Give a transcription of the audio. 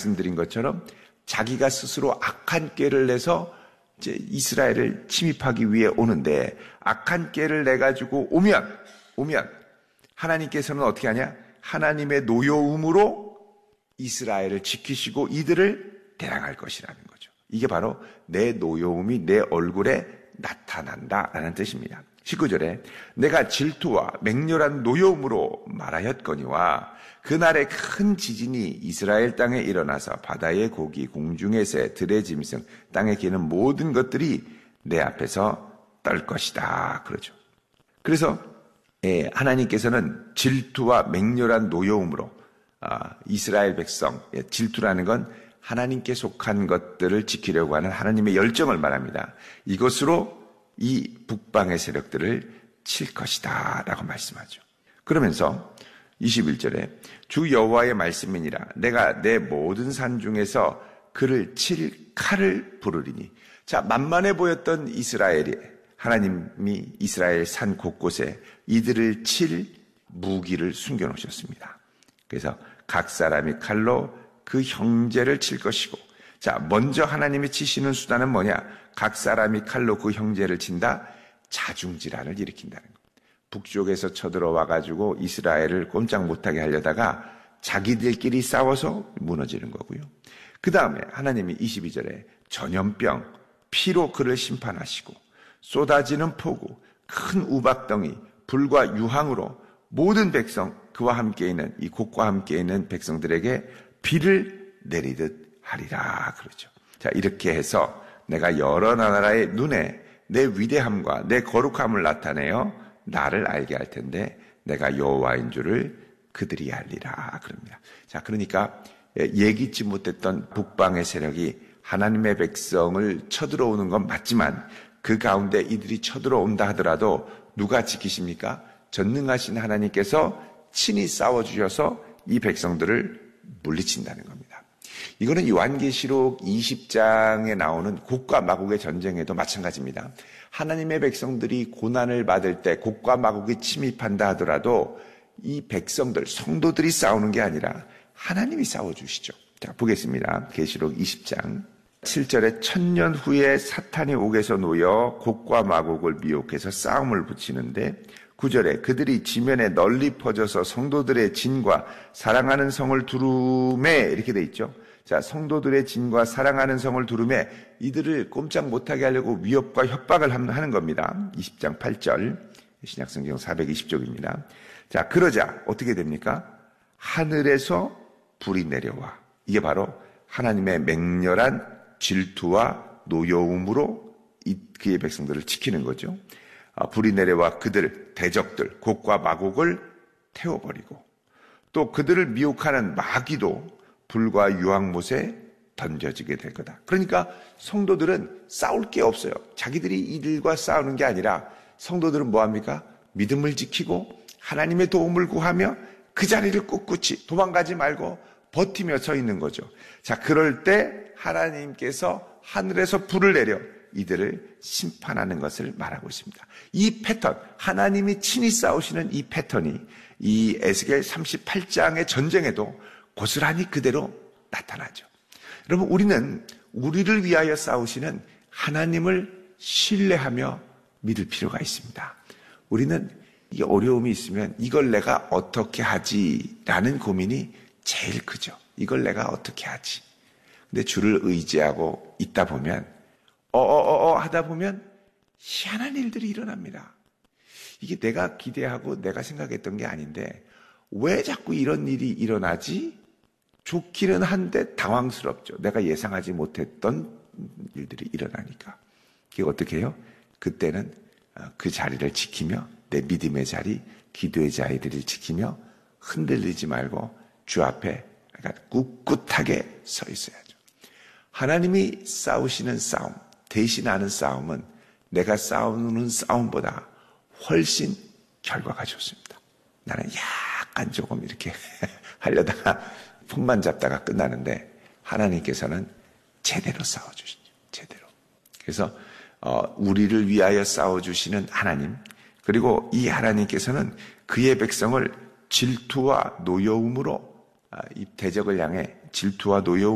말씀드린 것처럼 자기가 스스로 악한 꾀를 내서 이제 이스라엘을 침입하기 위해 오는데, 악한 꾀를 내가지고 오면 하나님께서는 어떻게 하냐? 하나님의 노여움으로 이스라엘을 지키시고 이들을 데려갈 것이라는 거죠. 이게 바로 내 노여움이 내 얼굴에 나타난다라는 뜻입니다. 19절에 내가 질투와 맹렬한 노여움으로 말하였거니와 그날에 큰 지진이 이스라엘 땅에 일어나서 바다의 고기, 공중의 새, 들의 짐승, 땅에 기는 모든 것들이 내 앞에서 떨 것이다. 그러죠. 그래서 하나님께서는 질투와 맹렬한 노여움으로 이스라엘 백성, 질투라는 건 하나님께 속한 것들을 지키려고 하는 하나님의 열정을 말합니다. 이것으로 이 북방의 세력들을 칠 것이다 라고 말씀하죠. 그러면서 21절에 주 여호와의 말씀이니라 내가 내 모든 산 중에서 그를 칠 칼을 부르리니. 자, 만만해 보였던 이스라엘이, 하나님이 이스라엘 산 곳곳에 이들을 칠 무기를 숨겨놓으셨습니다. 그래서 각 사람이 칼로 그 형제를 칠 것이고, 자, 먼저 하나님이 치시는 수단은 뭐냐? 각 사람이 칼로 그 형제를 친다? 자중질환을 일으킨다는 것. 북쪽에서 쳐들어와가지고 이스라엘을 꼼짝 못하게 하려다가 자기들끼리 싸워서 무너지는 거고요. 그 다음에 하나님이 22절에 전염병, 피로 그를 심판하시고 쏟아지는 폭우, 큰 우박덩이, 불과 유황으로 모든 백성, 그와 함께 있는 이 곡과 함께 있는 백성들에게 비를 내리듯 하리라 그러죠. 자, 이렇게 해서 내가 여러 나라의 눈에 내 위대함과 내 거룩함을 나타내어 나를 알게 할 텐데 내가 여호와인 줄을 그들이 알리라 그럽니다. 자, 그러니까 예기치 못했던 북방의 세력이 하나님의 백성을 쳐들어오는 건 맞지만 그 가운데 이들이 쳐들어온다 하더라도 누가 지키십니까? 전능하신 하나님께서 친히 싸워주셔서 이 백성들을 물리친다는 겁니다. 이거는 요한계시록 20장에 나오는 곡과 마곡의 전쟁에도 마찬가지입니다. 하나님의 백성들이 고난을 받을 때 곡과 마곡이 침입한다 하더라도 이 백성들, 성도들이 싸우는 게 아니라 하나님이 싸워주시죠. 자, 보겠습니다. 계시록 20장 7절에 1000년 후에 사탄이 옥에서 놓여 곡과 마곡을 미혹해서 싸움을 붙이는데 9절에 그들이 지면에 널리 퍼져서 성도들의 진과 사랑하는 성을 두루매 이렇게 돼 있죠. 자, 성도들의 진과 사랑하는 성을 두루매 이들을 꼼짝 못하게 하려고 위협과 협박을 하는 겁니다. 20장 8절 신약성경 420쪽입니다. 자, 그러자 어떻게 됩니까? 하늘에서 불이 내려와. 이게 바로 하나님의 맹렬한 질투와 노여움으로 그의 백성들을 지키는 거죠. 불이 내려와 그들, 대적들, 곡과 마곡을 태워버리고 또 그들을 미혹하는 마귀도 불과 유황못에 던져지게 될 거다. 그러니까 성도들은 싸울 게 없어요. 자기들이 이들과 싸우는 게 아니라 성도들은 뭐합니까? 믿음을 지키고 하나님의 도움을 구하며 그 자리를 꿋꿋이 도망가지 말고 버티며 서 있는 거죠. 자, 그럴 때 하나님께서 하늘에서 불을 내려 이들을 심판하는 것을 말하고 있습니다. 이 패턴, 하나님이 친히 싸우시는 이 패턴이 이 에스겔 38장의 전쟁에도 고스란히 그대로 나타나죠. 여러분, 우리는 우리를 위하여 싸우시는 하나님을 신뢰하며 믿을 필요가 있습니다. 우리는 이 어려움이 있으면 이걸 내가 어떻게 하지라는 고민이 제일 크죠. 이걸 내가 어떻게 하지. 근데 주를 의지하고 있다 보면 하다 보면 희한한 일들이 일어납니다. 이게 내가 기대하고 내가 생각했던 게 아닌데 왜 자꾸 이런 일이 일어나지? 좋기는 한데 당황스럽죠. 내가 예상하지 못했던 일들이 일어나니까. 그게 어떻게 해요? 그때는 그 자리를 지키며 내 믿음의 자리, 기도의 자리를 지키며 흔들리지 말고 주 앞에 꿋꿋하게 서 있어야죠. 하나님이 싸우시는 싸움, 대신하는 싸움은 내가 싸우는 싸움보다 훨씬 결과가 좋습니다. 나는 약간 조금 이렇게 하려다가 폰만 잡다가 끝나는데 하나님께서는 제대로 싸워주시죠. 제대로. 그래서 우리를 위하여 싸워주시는 하나님, 그리고 이 하나님께서는 그의 백성을 질투와 노여움으로 이 대적을 향해 질투와 노여움